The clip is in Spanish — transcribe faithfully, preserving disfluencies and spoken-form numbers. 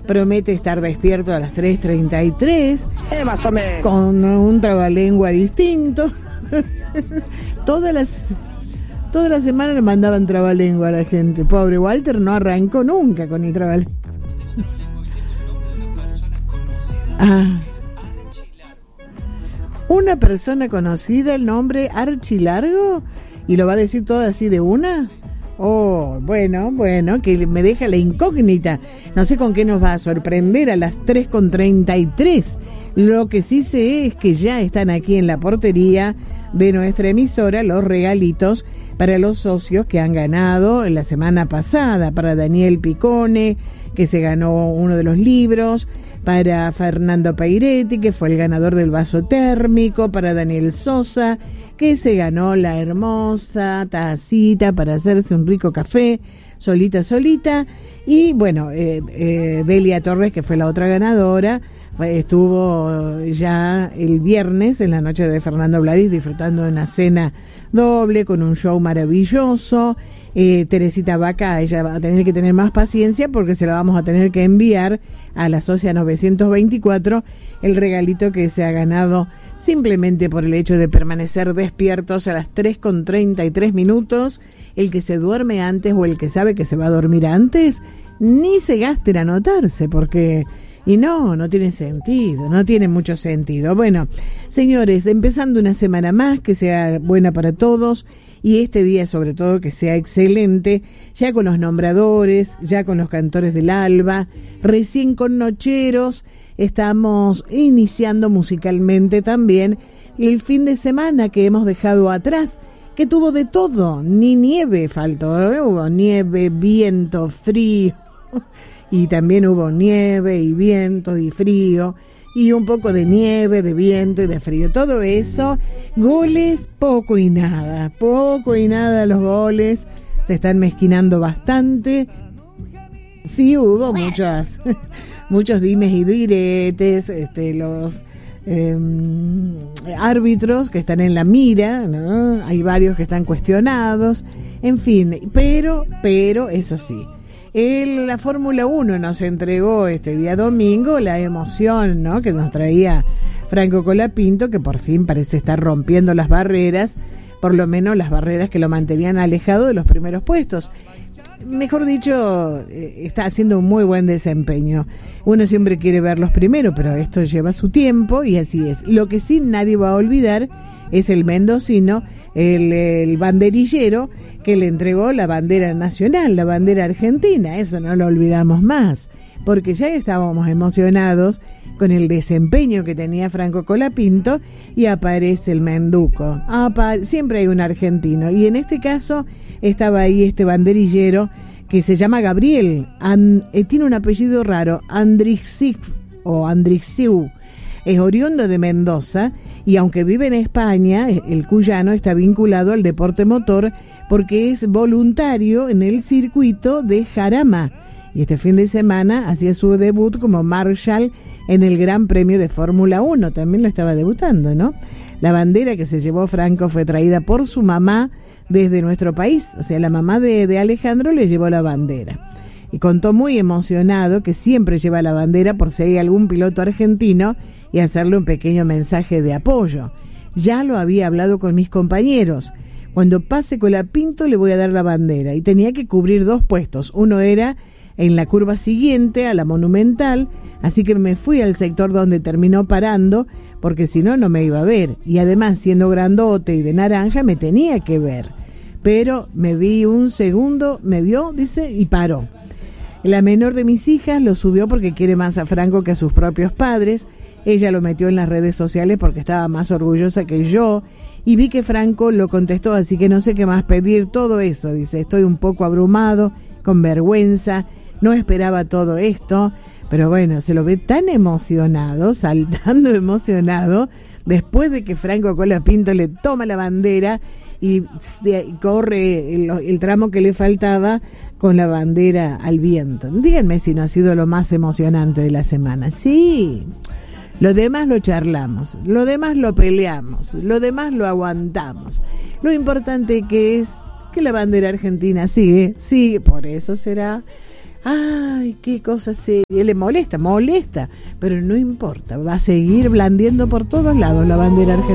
promete estar despierto a las tres treinta y tres, Eh, más o menos. con un trabalengua distinto. Todas las toda la semana le mandaban trabalengua a la gente. Pobre Walter no arrancó nunca con el trabalengua. Ah. Una persona conocida, el nombre Archilargo, y lo va a decir todo así de una. Oh, bueno, bueno, que me deja la incógnita. No sé con qué nos va a sorprender a las tres con treinta y tres. Lo que sí sé es que ya están aquí en la portería de nuestra emisora los regalitos para los socios que han ganado en la semana pasada. Para Daniel Picone, que se ganó uno de los libros. Para Fernando Pairetti, que fue el ganador del vaso térmico. Para Daniel Sosa, que se ganó la hermosa tacita para hacerse un rico café, solita, solita. Y bueno, eh, eh, Delia Torres, que fue la otra ganadora, estuvo ya el viernes en la noche de Fernando Bladis disfrutando de una cena doble con un show maravilloso. Eh, Teresita Vaca, ella va a tener que tener más paciencia porque se la vamos a tener que enviar a la socia novecientos veinticuatro el regalito que se ha ganado simplemente por el hecho de permanecer despiertos a las tres con treinta y tres minutos. El que se duerme antes o el que sabe que se va a dormir antes, ni se gaste en anotarse, porque... Y no, no tiene sentido, no tiene mucho sentido. Bueno, señores, empezando una semana más, que sea buena para todos, y este día sobre todo que sea excelente, ya con los nombradores, ya con los cantores del alba, recién con nocheros. Estamos iniciando musicalmente también el fin de semana que hemos dejado atrás, que tuvo de todo, ni nieve faltó, ¿eh? Hubo nieve, viento, frío, y también hubo nieve y viento y frío, y un poco de nieve, de viento y de frío, todo eso, goles poco y nada, poco y nada los goles, se están mezquinando bastante. Sí, hubo muchas... muchos dimes y diretes, este, los eh, árbitros que están en la mira, ¿no? Hay varios que están cuestionados, en fin, pero, pero, eso sí, el, la Fórmula uno nos entregó este día domingo la emoción, ¿no?, que nos traía Franco Colapinto, que por fin parece estar rompiendo las barreras, por lo menos las barreras que lo mantenían alejado de los primeros puestos. Mejor dicho, está haciendo un muy buen desempeño. Uno siempre quiere verlos primero, pero esto lleva su tiempo y así es. Lo que sí nadie va a olvidar es el mendocino, el, el banderillero que le entregó la bandera nacional, la bandera argentina. Eso no lo olvidamos más, porque ya estábamos emocionados con el desempeño que tenía Franco Colapinto y aparece el menduco. Apa- siempre hay un argentino, y en este caso estaba ahí este banderillero que se llama Gabriel, and, eh, tiene un apellido raro, Andrixiu o Andrixiu, es oriundo de Mendoza, y aunque vive en España, el cuyano está vinculado al deporte motor porque es voluntario en el circuito de Jarama, y este fin de semana hacía su debut como Marshall en el Gran Premio de Fórmula uno, también lo estaba debutando, ¿no? La bandera que se llevó Franco fue traída por su mamá desde nuestro país, o sea, la mamá de, de Alejandro le llevó la bandera. Y contó muy emocionado que siempre lleva la bandera por si hay algún piloto argentino y hacerle un pequeño mensaje de apoyo. Ya lo había hablado con mis compañeros. Cuando pase Colapinto le voy a dar la bandera. Y tenía que cubrir dos puestos. Uno era en la curva siguiente a la Monumental, así que me fui al sector donde terminó parando, porque si no, no me iba a ver. Y además, siendo grandote y de naranja, me tenía que ver. Pero me vi un segundo, me vio, dice, y paró. La menor de mis hijas lo subió porque quiere más a Franco que a sus propios padres. Ella lo metió en las redes sociales porque estaba más orgullosa que yo. Y vi que Franco lo contestó, así que no sé qué más pedir. Todo eso, dice, estoy un poco abrumado, con vergüenza. No esperaba todo esto. Pero bueno, se lo ve tan emocionado, saltando emocionado, después de que Franco Colapinto le toma la bandera y corre el, el tramo que le faltaba con la bandera al viento. Díganme si no ha sido lo más emocionante de la semana. Sí, lo demás lo charlamos, lo demás lo peleamos, lo demás lo aguantamos. Lo importante que es que la bandera argentina sigue, sigue, por eso será... Ay, qué cosa seria. Le molesta, molesta, pero no importa. Va a seguir blandiendo por todos lados la bandera argentina.